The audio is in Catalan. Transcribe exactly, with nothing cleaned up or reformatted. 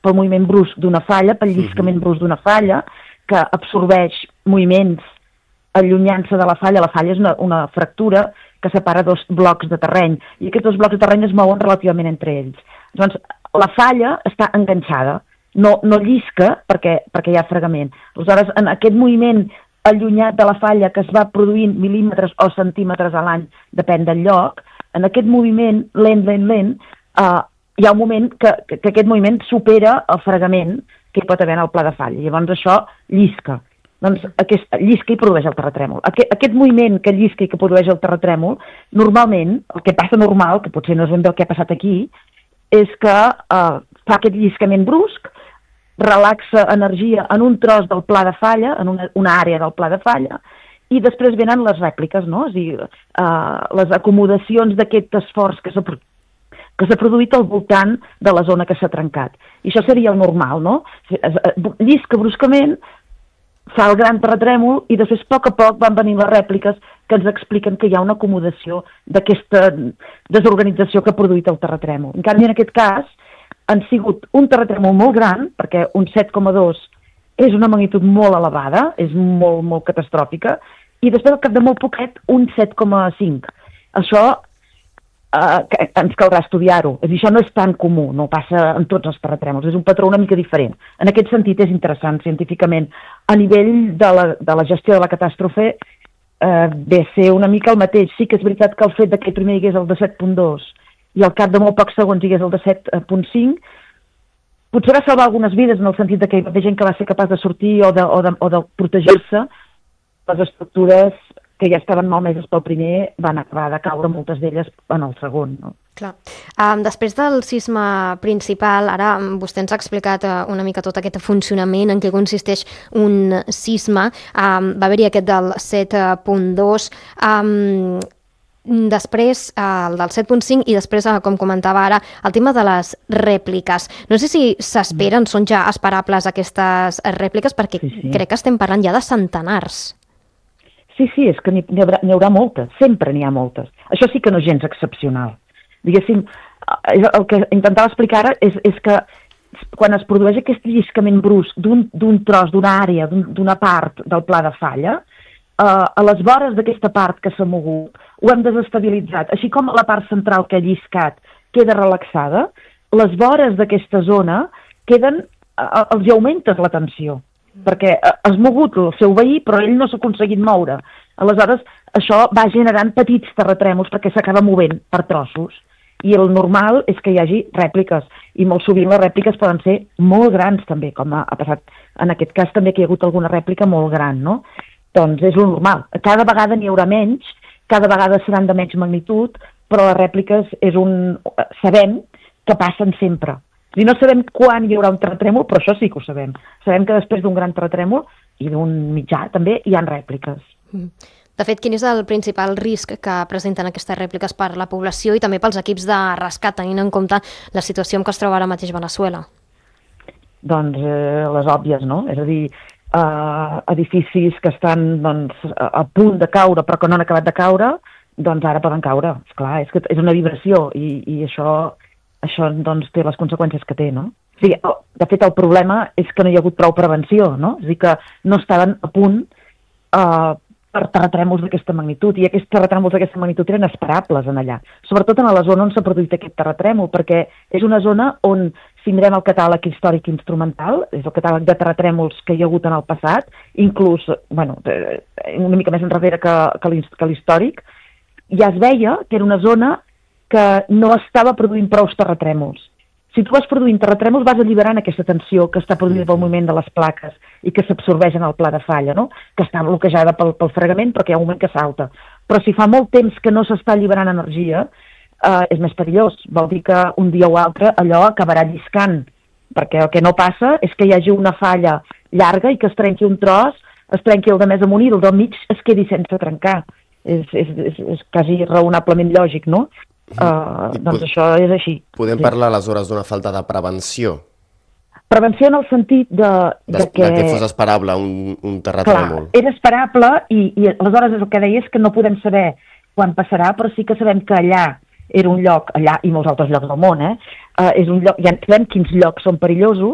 pel moviment brusc d'una falla, pel lliscament brusc d'una falla, que absorbeix moviments allunyant-se de la falla. La falla és una, una fractura que separa dos blocs de terreny, i aquests dos blocs de terreny es mouen relativament entre ells. Doncs la falla està enganxada, no, no llisca perquè, perquè hi ha fregament. Aleshores, en aquest moviment allunyat de la falla que es va produint mil·límetres o centímetres a l'any, depèn del lloc, en aquest moviment, lent, lent, lent, eh, hi ha un moment que, que, que aquest moviment supera el fregament que hi pot haver en el pla de falla. Llavors això llisca. Doncs aquest, llisca i produeix el terratrèmol. Aquest, aquest moviment que llisca i que produeix el terratrèmol, normalment, el que passa normal, que potser no és ben bé el que ha passat aquí, és que eh, fa aquest lliscament brusc, relaxa energia en un tros del pla de falla, en una, una àrea del pla de falla, i després venen les rèpliques, no? És a dir, uh, les acomodacions d'aquest esforç que s'ha que s'ha produït al voltant de la zona que s'ha trencat. I això seria el normal, no? Llisca bruscament, fa el gran terratrèmol, i després a poc a poc van venir les rèpliques que ens expliquen que hi ha una acomodació d'aquesta desorganització que ha produït el terratrèmol. En canvi, en aquest cas, han sigut un terratrèmol molt gran, perquè un set coma dos és una magnitud molt elevada, és molt, molt catastròfica, i després, al cap de molt poquet, un set coma cinc. Això eh, ens caldrà estudiar-ho. És a dir, això no és tan comú, no passa en tots els terratrèmols, és un patró una mica diferent. En aquest sentit és interessant científicament. A nivell de la, de la gestió de la catàstrofe, eh, ve a ser una mica el mateix. Sí que és veritat que el fet que primer hi hagués el de set coma dos i al cap de molt pocs segons hi hagués el de set coma cinc, potser va salvar algunes vides en el sentit de que hi va haver gent que va ser capaç de sortir o de, o de, o de protegir-se. Les estructures que ja estaven malmeses pel primer van acabar de caure, moltes d'elles, en el segon. No? Clar. Um, després del sisme principal, ara vostè ens ha explicat uh, una mica tot aquest funcionament, en què consisteix un sisme. Um, va haver-hi aquest del set coma dos, um, després eh, el del set coma cinc, i després, eh, com comentava ara, el tema de les rèpliques. No sé si s'esperen, són ja esperables aquestes rèpliques, perquè sí, sí. crec que estem parlant ja de centenars. Sí, sí, és que n'hi haurà, n'hi haurà moltes, sempre n'hi ha moltes. Això sí que no és gens excepcional. Diguéssim, el que intentava explicar ara és, és que quan es produeix aquest lliscament brusc d'un, d'un tros, d'una àrea, d'un, d'una part del pla de falla, eh, a les vores d'aquesta part que s'ha mogut, ho hem desestabilitzat. Així com la part central que ha lliscat queda relaxada, les vores d'aquesta zona queden, els hi augmentes la tensió, perquè has mogut el seu veí, però ell no s'ha aconseguit moure. Aleshores, això va generant petits terratrèmols perquè s'acaba movent per trossos. I el normal és que hi hagi rèpliques, i molt sovint les rèpliques poden ser molt grans també, com ha passat en aquest cas també, que hi ha hagut alguna rèplica molt gran, no? Doncs és el normal. Cada vegada n'hi haurà menys, cada vegada seran de menys magnitud, però les rèpliques és un... sabem que passen sempre. I no sabem quan hi haurà un terratrèmol, però això sí que ho sabem. Sabem que després d'un gran terratrèmol, i d'un mitjà també, hi ha rèpliques. De fet, quin és el principal risc que presenten aquestes rèpliques per la població i també pels equips de rescat, tenint en compte la situació en què es troba ara mateix Veneçuela? Doncs eh, les òbvies, no? És a dir, eh, edificis que estan doncs, a punt de caure però que no han acabat de caure, doncs ara poden caure. Esclar, és que és una vibració i, i això, això doncs, té les conseqüències que té, no? O sigui, de fet, el problema és que no hi ha hagut prou prevenció, no? És a dir, que no estaven a punt eh, per terratrèmols d'aquesta magnitud, i aquests terratrèmols d'aquesta magnitud eren esperables en allà, sobretot en la zona on s'ha produït aquest terratrèmol, perquè és una zona on, si mirem el catàleg històric instrumental, és el catàleg de terratrèmols que hi ha hagut en el passat, inclús, bueno, una mica més enrere que, que l'històric, ja es veia que era una zona que no estava produint prou terratrèmols. Si tu vas produint terratrèmols, vas alliberant aquesta tensió que està produïda pel moviment de les plaques i que s'absorbeix en el pla de falla, no? Que està bloquejada pel, pel fregament, però que hi ha un moment que salta. Però si fa molt temps que no s'està alliberant energia, eh, és més perillós. Vol dir que un dia o altre allò acabarà lliscant, perquè el que no passa és que hi hagi una falla llarga i que es trenqui un tros, es trenqui el de més amunt i el del mig es quedi sense trencar. És, és, és, és quasi raonablement lògic, no? Uh, doncs Pod això és així. Podem sí. parlar aleshores d'una falta de prevenció? Prevenció en el sentit de, de, de que... De que fos esperable un, un terratrèmol. Clar, era esperable i, i aleshores és el que deia, és que no podem saber quan passarà, però sí que sabem que allà era un lloc, allà i molts altres llocs del món, eh? Uh, és un lloc, ja sabem quins llocs són perillosos,